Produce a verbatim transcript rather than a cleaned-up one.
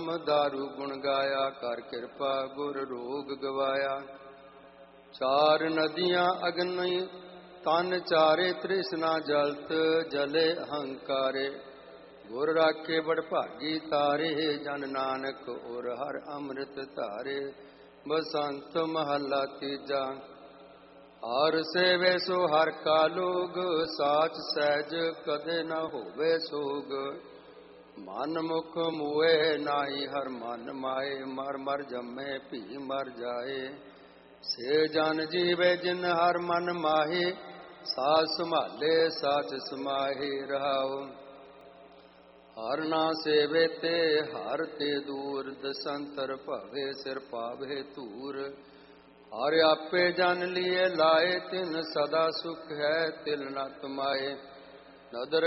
ਨਾਮ ਦਾਰੂ ਗੁਣ ਗਾਇਆ, ਕਰ ਕਿਰਪਾ ਗੁਰ ਰੋਗ ਗਵਾਇਆ। ਚਾਰ ਨਦੀਆਂ ਅਗਨੀ ਤਨ ਚਾਰੇ, ਤ੍ਰਿਸ਼ਨਾ ਜਲਤ ਜਲੇ ਅਹੰਕਾਰੇ। ਗੁਰ ਰਾਖੇ ਬੜ ਭਾਗੀ ਤਾਰੇ, ਜਨ ਨਾਨਕ ਔਰ ਹਰ ਅੰਮ੍ਰਿਤ ਧਾਰੇ। ਬਸੰਤ ਮਹੱਲਾ ਤੀਜਾ। ਹਰ ਸੇਵੇ ਸੋ ਹਰ ਕਾ ਲੋਗ, ਸਾਚ ਸਹਿਜ ਕਦੇ ਨ ਹੋਵੇ ਸੋਗ। ਮਨ ਮੁਖ ਮੋਏ ਨਾਹੀ ਹਰ ਮਨ ਮਾਏ, ਮਰ ਮਰ ਜੰਮੇ ਭੀ ਮਰ ਜਾਏ। ਸੇ ਜਨ ਜੀਵੇ ਜਿਨ ਹਰ ਮਨ ਮਾਹੇ, ਸਾਧ ਸੰਭਾਲੇ ਸਾਚ ਸਮਾਹੇ ਰਹਾਉ। ਹਰ ਨਾ ਸੇਵੇ ਤੇ ਹਰ ਤੇ ਦੂਰ, ਦਸੰਤਰ ਭਵੇ ਸਿਰ ਪਾਵੇ ਧੂਰ। ਹਰ ਆਪੇ ਜਨ ਲੀਏ ਲਾਏ, ਤਿਨ ਸਦਾ ਸੁਖ ਹੈ ਤਿਲ ਨ ਤਮਾਏ। ਨਦਰ